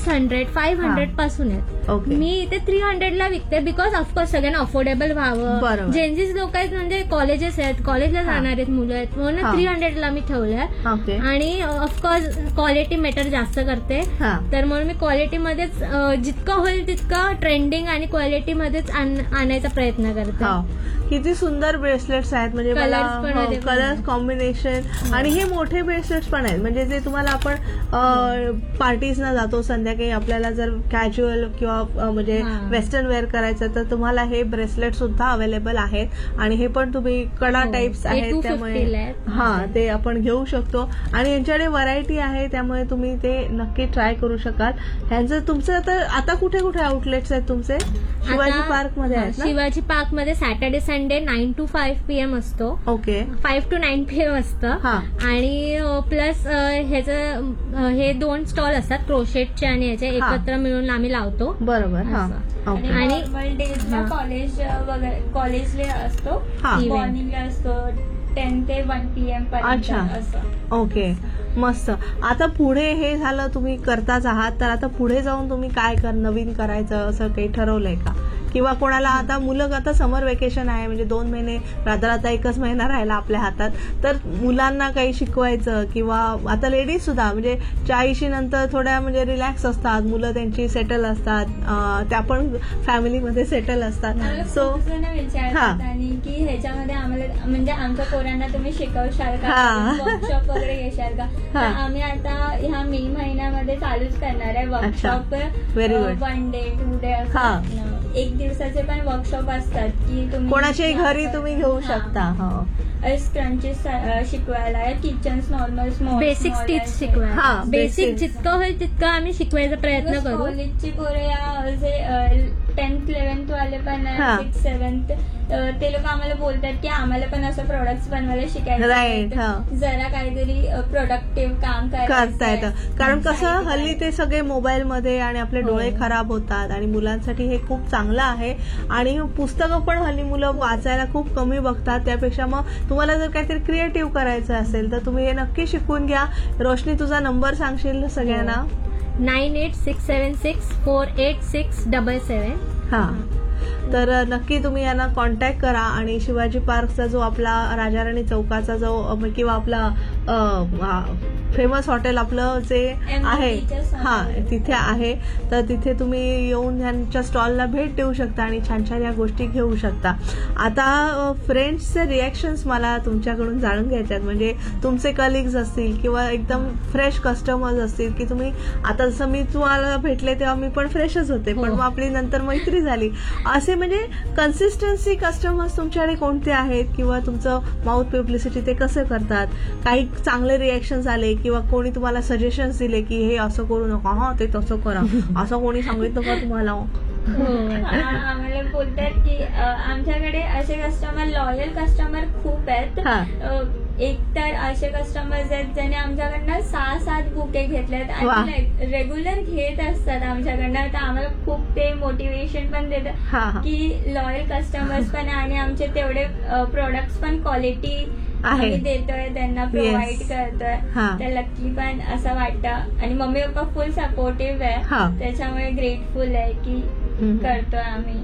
600 500 पासून आहेत. ओके. मी इथे 300ला विकते बिकॉज ऑफकोर्स सगळ्यांना अफोर्डेबल व्हावं. बरोबर. जेन्झीज लोक आहेत म्हणजे कॉलेजेस आहेत, कॉलेजला जाणार आहेत मुलं आहेत, म्हणून 300ला मी ठेवलंय. ओके. आणि ऑफकोर्स क्वालिटी मॅटर जास्त करते, तर म्हणून मी क्वालिटीमध्येच जितकं होईल तितकं ट्रेंडिंग आणि क्वालिटीमध्येच आणायचा प्रयत्न करते. किती सुंदर ब्रेसलेट्स आहेत, म्हणजे Colours कलर्स कॉम्बिनेशन आणि हे मोठे ब्रेसलेट्स पण आहेत, म्हणजे जे तुम्हाला आपण पार्टीजना जातो संध्याकाळी आपल्याला जर कॅज्युअल किंवा म्हणजे वेस्टर्न वेअर करायचं तर तुम्हाला हे ब्रेसलेट सुद्धा अवेलेबल आहेत. आणि हे पण तुम्ही कडा टाइप्स आहेत त्यामुळे ते आपण घेऊ शकतो. आणि यांच्याकडे व्हरायटी आहे त्यामुळे तुम्ही ते नक्की ट्राय करू शकाल. ह्यांचं तुमचं आता कुठे कुठे आउटलेट्स आहेत तुमचे? शिवाजी पार्क मध्ये आहेत ना? शिवाजी पार्क मध्ये सॅटर्डे संडे 9 to 5 PM असतो. ओके. 5 to 9 PM असतं. आणि प्लस हे 2 स्टॉल असतात क्रोशेटचे आणि याचे एकत्र मिळून आम्ही लावतो. बरोबर. आणि कॉलेजला असतो, मॉर्निंगला असतो 10 ते 1 PM पर्यंत. असं. ओके, मस्त. आता पुढे हे झालं तुम्ही करताच आहात, तर आता पुढे जाऊन तुम्ही काय नवीन करायचं असं काही ठरवलंय का? किंवा कोणाला आता मुलं आता समर वेकेशन आहे म्हणजे 2 महिने आता 1च महिना राहिला आपल्या हातात, तर मुलांना काही शिकवायचं किंवा आता लेडीज सुद्धा म्हणजे 40 नंतर थोड्या म्हणजे रिलॅक्स असतात, मुलं त्यांची सेटल असतात, त्या पण फॅमिलीमध्ये सेटल असतात. सो विचारतात आणि की ह्याच्यामध्ये आम्हाला म्हणजे आमच्या पोरांना तुम्ही शिकवशाल का, वर्कशॉप वगैरे घेशाल का? तर आम्ही आता ह्या मे महिन्यामध्ये चालूच करणार आहे वर्कशॉप. 1 डे 2 डे असं 1 दिवसाचे पण वर्कशॉप असतात की तुम्ही कोणाच्याही घरी तुम्ही घेऊ शकता. स्क्रंचेस शिकवायला, किचन्स नॉर्मल बेसिक स्टिच शिकवायला, बेसिक जितकं होईल तितकं आम्ही शिकवायचा प्रयत्न करू. कॉलेजची पोरं जे 10th 11th वाले पण 6th 7th ते लोक आम्हाला बोलतात की आम्हाला पण असं प्रोडक्ट्स बनवायला शिकायचं, जरा काहीतरी प्रोडक्टिव्ह काम करता येतं. कारण कसं हल्ली ते सगळे मोबाईल मध्ये आणि आपले डोळे खराब होतात आणि मुलांसाठी हे खूप चांगलं आहे. आणि पुस्तकं पण हल्ली मुलं वाचायला खूप कमी बघतात, त्यापेक्षा मग तुम्हाला जर काहीतरी क्रिएटिव्ह करायचं असेल तर तुम्ही हे नक्की शिकून घ्या. रोशनी, तुझा नंबर सांगशील सगळ्यांना? 9867648677. तर नक्की तुम्ही यांना कॉन्टॅक्ट करा. आणि शिवाजी पार्कचा जो आपला राजाराणी चौकाचा जो किंवा आपला फेमस हॉटेल आपलं जे आहे तिथे आहे, तर तिथे तुम्ही येऊन यांच्या स्टॉलला भेट देऊ शकता आणि छान छान या गोष्टी घेऊ शकता. आता फ्रेंड्सचे रिॲक्शन्स मला तुमच्याकडून जाणून घ्यायचे आहेत, म्हणजे तुमचे कलिग्स असतील किंवा एकदम फ्रेश कस्टमर्स असतील की तुम्ही आता जसं मी तुम्हाला भेटले तेव्हा मी पण फ्रेशच होते, पण मग आपली नंतर मैत्री झाली. असे म्हणजे कन्सिस्टन्सी कस्टमर्स तुमच्याकडे कोणते आहेत किंवा तुमचं माउथ पब्लिसिटी ते कसं करतात? काही चांगले रिॲक्शन्स आले किंवा कोणी तुम्हाला सजेशन्स दिले की हे असं करू नका, ते तसं करा, असं कोणी सांगितलं का तुम्हाला? आम्हाला बोलतात की आमच्याकडे असे कस्टमर, लॉयल कस्टमर खूप आहेत. एक तर असे कस्टमर्स आहेत ज्यांनी आमच्याकडनं 6-7 बुके घेतलेत आणि रेग्युलर घेत असतात आमच्याकडनं, तर आम्हाला खूप ते मोटिवेशन पण देतात की लॉयल कस्टमर्स पण आणि आमचे तेवढे प्रोडक्ट्स पण क्वालिटी आम्ही देतोय, त्यांना प्रोव्हाइड करतोय. तर लकी पण असं वाटतं. आणि मम्मी पप्पा फुल सपोर्टिव्ह आहे, त्याच्यामुळे ग्रेटफुल आहे की करतोय आम्ही.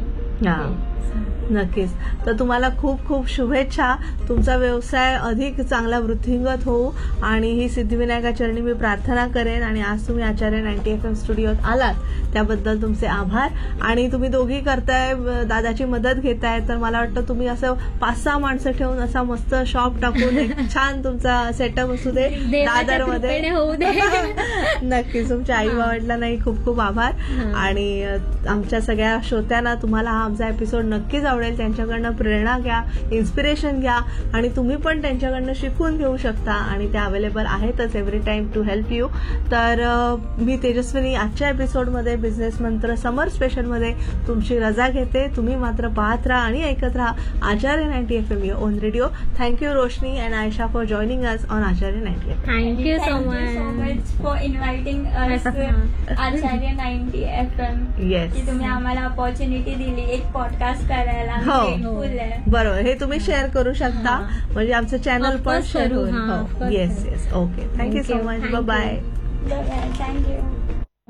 नक्कीच. तर तुम्हाला खूप खूप शुभेच्छा. तुमचा व्यवसाय अधिक चांगला वृद्धिंगत होऊ आणि ही सिद्धिविनायका चरणी मी प्रार्थना करेन. आणि आज तुम्ही आचार्य 90 FM स्टुडिओत आलात त्याबद्दल तुमचे आभार. आणि तुम्ही दोघी करताय, दादाची मदत घेताय, तर मला वाटतं तुम्ही असं 5-6 माणसं ठेवून असा मस्त शॉप टाकून एक छान तुमचा सेटअप असू दे दादरमध्ये. होऊ दे. नक्कीच. तुमच्या आई वडिलांनाही खूप खूप आभार. आणि आमच्या सगळ्या श्रोत्यांना तुम्हाला हा आमचा एपिसोड नक्कीच आवडेल. त्यांच्याकडनं प्रेरणा घ्या, इन्स्पिरेशन घ्या आणि तुम्ही पण त्यांच्याकडनं शिकून घेऊ शकता. आणि त्या अवेलेबल आहेतच every time to help you. तर मी तेजस्विनी आजच्या एपिसोडमध्ये बिझनेस मंत्र समर स्पेशलमध्ये तुमची रजा घेते. तुम्ही मात्र पाहत राहा आणि ऐकत राहा आचार्य 90 FM on radio. Thank you Roshni and Ayesha for joining us on Acharya 90 FM. Thank you so much for inviting us Acharya 90 FM. Yes, की तुम्ही आम्हाला अपॉर्च्युनिटी दिली एक पॉडकास्ट करायला. बरोबर. हे तुम्ही शेअर करू शकता, म्हणजे आमचं चॅनल पण शेअर होईल. Yes yes. Okay. Thank you so much. Bye. Thank you.